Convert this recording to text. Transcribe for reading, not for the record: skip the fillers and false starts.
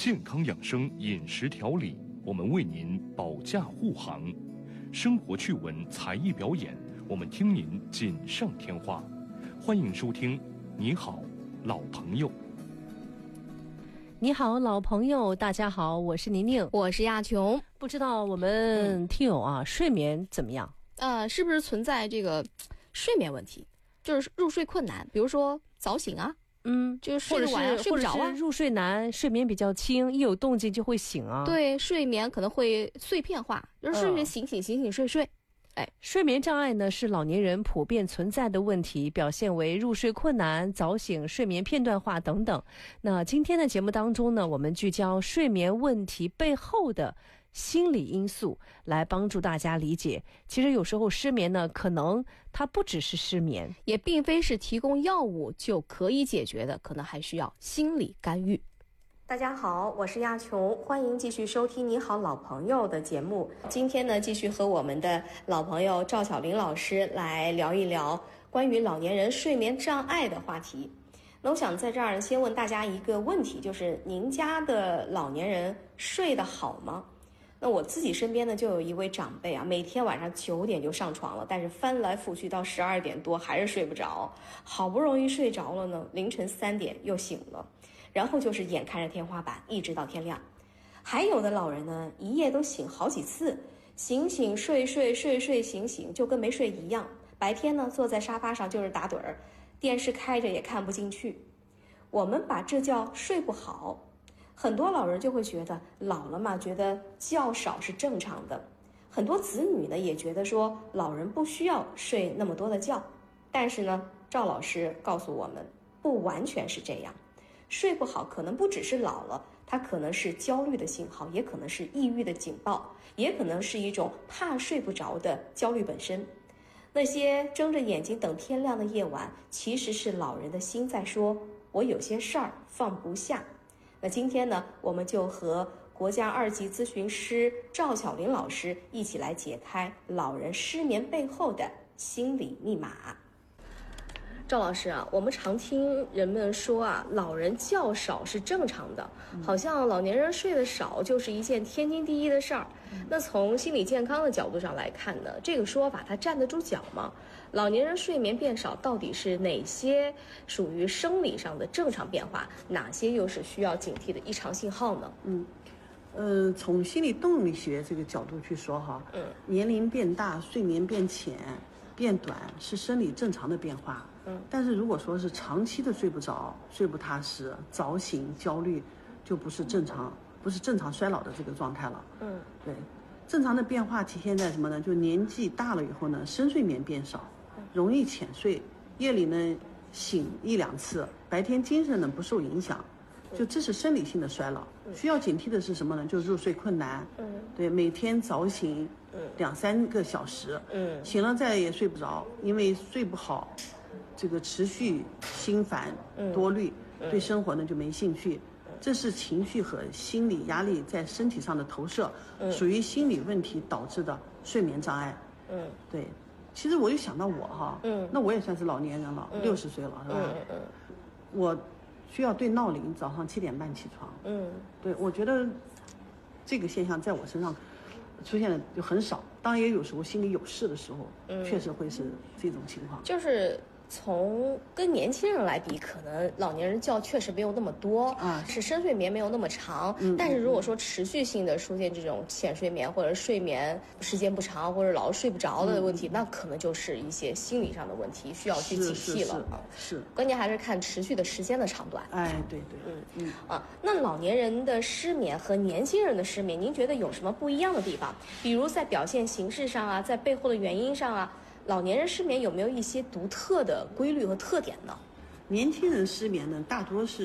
健康养生饮食调理，我们为您保驾护航；生活趣闻才艺表演，我们听您锦上添花。欢迎收听《你好，老朋友》。 你好，老朋友，大家好，我是宁宁， 我是亚琼。 不知道我们听友啊，睡眠怎么样？ 是不是存在这个睡眠问题？就是入睡困难，比如说早醒啊，就是睡得晚啊，睡不着啊， 或者是入睡难，睡眠比较轻，一有动静就会醒啊。 对，睡眠可能会碎片化，就是睡睡醒醒醒醒睡睡。 睡眠障碍呢是老年人普遍存在的问题，表现为入睡困难、早醒、睡眠片段化等等。那今天的节目当中呢，我们聚焦睡眠问题背后的心理因素，来帮助大家理解。其实有时候失眠呢，可能它不只是失眠， 也并非是提供药物就可以解决的，可能还需要心理干预。 大家好，我是亚琼，欢迎继续收听你好老朋友的节目。今天呢，继续和我们的老朋友赵巧玲老师来聊一聊关于老年人睡眠障碍的话题。那我想在这儿先问大家一个问题，就是您家的老年人睡得好吗？那我自己身边呢就有一位长辈啊，每天晚上9点就上床了，但是翻来覆去到12点多还是睡不着，好不容易睡着了呢，凌晨3点又醒了，然后就是眼看着天花板一直到天亮。还有的老人呢，一夜都醒好几次，醒醒睡睡睡睡醒醒，就跟没睡一样。白天呢坐在沙发上就是打盹儿，电视开着也看不进去。我们把这叫睡不好。很多老人就会觉得老了嘛，觉得觉少是正常的。很多子女呢也觉得说老人不需要睡那么多的觉。但是呢，赵老师告诉我们，不完全是这样。睡不好可能不只是老了，它可能是焦虑的信号，也可能是抑郁的警报，也可能是一种怕睡不着的焦虑本身。那些睁着眼睛等天亮的夜晚，其实是老人的心在说，我有些事儿放不下。那今天呢，我们就和国家2级咨询师赵巧玲老师一起来解开老人失眠背后的心理密码。赵老师啊，我们常听人们说啊，老人觉少是正常的，好像老年人睡得少就是一件天经地义的事儿。那从心理健康的角度上来看呢，这个说法它站得住脚吗？老年人睡眠变少到底是哪些属于生理上的正常变化，哪些又是需要警惕的异常信号呢？ 从心理动力学这个角度去说哈，年龄变大，睡眠变浅、变短是生理正常的变化。但是如果说是长期的睡不着、睡不踏实、早醒、焦虑，就不是正常衰老的这个状态了。对，正常的变化体现在什么呢？就年纪大了以后呢，深睡眠变少，容易浅睡，夜里呢醒1-2次，白天精神呢不受影响。就这是生理性的衰老，需要警惕的是什么呢？就入睡困难，对，每天早醒2-3个小时，醒了再也睡不着，因为睡不好，这个持续心烦多虑，对生活呢就没兴趣，这是情绪和心理压力在身体上的投射，属于心理问题导致的睡眠障碍。对，其实我就想到我哈，那我也算是老年人了，60岁了，是吧？我需要对闹铃，早上7点半起床。对，我觉得这个现象在我身上出现的就很少，当然也有时候心里有事的时候，确实会是这种情况。 就是从跟年轻人来比，可能老年人觉确实没有那么多是深睡眠没有那么长，但是如果说持续性的出现这种浅睡眠或者睡眠时间不长或者老是睡不着的问题，那可能就是一些心理上的问题，需要去警惕了。 是关键还是看持续的时间的长短。 对， 那老年人的失眠和年轻人的失眠，您觉得有什么不一样的地方？比如在表现形式上啊，在背后的原因上啊，老年人失眠有没有一些独特的规律和特点呢？ 年轻人失眠呢，大多是